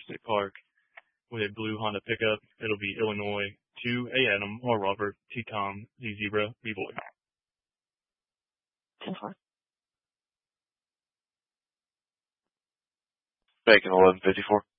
State Park with a blue Honda pickup. It'll be Illinois 2, A Adam, R Robert, T Tom, Z Zebra, B Boy. 10-4. Bacon 1154.